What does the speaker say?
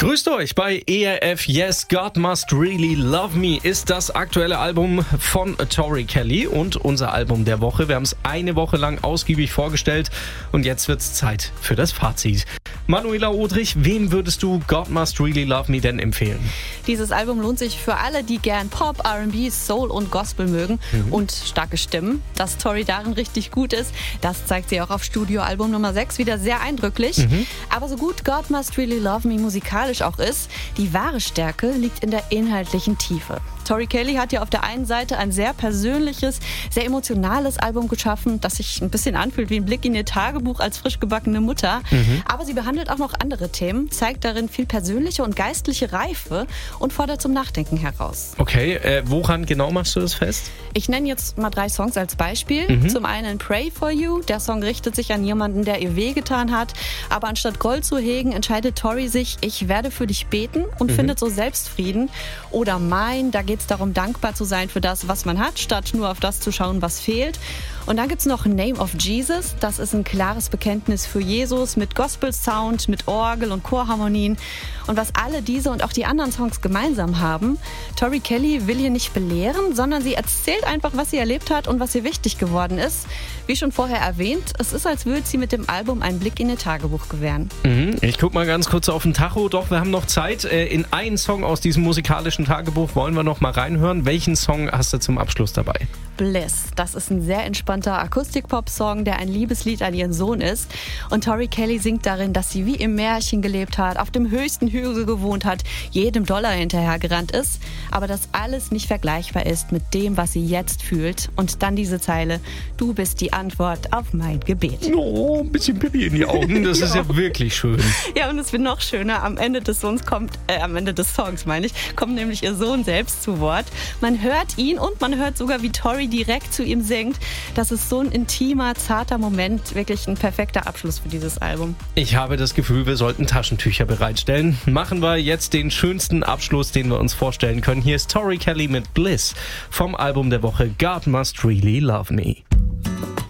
Grüßt euch bei ERF Yes, God Must Really Love Me ist das aktuelle Album von Tori Kelly und unser Album der Woche. Wir haben es eine Woche lang ausgiebig vorgestellt und jetzt wird's Zeit für das Fazit. Manuela Odrich, wem würdest du God Must Really Love Me denn empfehlen? Dieses Album lohnt sich für alle, die gern Pop, R&B, Soul und Gospel mögen und starke Stimmen. Dass Tori darin richtig gut ist, das zeigt sie auch auf Studioalbum Nummer 6 wieder sehr eindrücklich. Aber so gut God Must Really Love Me musikalisch auch ist, die wahre Stärke liegt in der inhaltlichen Tiefe. Tori Kelly hat ja auf der einen Seite ein sehr persönliches, sehr emotionales Album geschaffen, das sich ein bisschen anfühlt wie ein Blick in ihr Tagebuch als frisch gebackene Mutter. Aber sie behandelt auch noch andere Themen, zeigt darin viel persönliche und geistliche Reife und fordert zum Nachdenken heraus. Okay, woran genau machst du das fest? Ich nenne jetzt mal 3 Songs als Beispiel. Zum einen Pray for You. Der Song richtet sich an jemanden, der ihr wehgetan hat. Aber anstatt Groll zu hegen, entscheidet Tori sich, ich werde für dich beten und findet so Selbstfrieden. Oder Mine, da geht es darum, dankbar zu sein für das, was man hat, statt nur auf das zu schauen, was fehlt. Und dann gibt es noch Name of Jesus. Das ist ein klares Bekenntnis für Jesus mit Gospel-Sound, mit Orgel und Chorharmonien. Und was alle diese und auch die anderen Songs gemeinsam haben, Tori Kelly will hier nicht belehren, sondern sie erzählt einfach, was sie erlebt hat und was ihr wichtig geworden ist. Wie schon vorher erwähnt, es ist, als würde sie mit dem Album einen Blick in ihr Tagebuch gewähren. Ich guck mal ganz kurz auf den Tacho. Doch, wir haben noch Zeit. In einen Song aus diesem musikalischen Tagebuch wollen wir noch mal reinhören. Welchen Song hast du zum Abschluss dabei? Bliss. Das ist ein sehr entspannter Akustik-Pop-Song, der ein Liebeslied an ihren Sohn ist. Und Tori Kelly singt darin, dass sie wie im Märchen gelebt hat, auf dem höchsten Hügel gewohnt hat, jedem Dollar hinterhergerannt ist, aber dass alles nicht vergleichbar ist mit dem, was sie jetzt fühlt. Und dann diese Zeile: Du bist die Antwort auf mein Gebet. Oh, ein bisschen Pipi in die Augen. Das ist ja wirklich schön. Ja, und es wird noch schöner. Am Ende des Songs kommt nämlich ihr Sohn selbst zu Wort. Man hört ihn und man hört sogar, wie Tori direkt zu ihm singt. Das ist so ein intimer, zarter Moment. Wirklich ein perfekter Abschluss für dieses Album. Ich habe das Gefühl, wir sollten Taschentücher bereitstellen. Machen wir jetzt den schönsten Abschluss, den wir uns vorstellen können. Hier ist Tori Kelly mit Bliss vom Album der Woche God Must Really Love Me.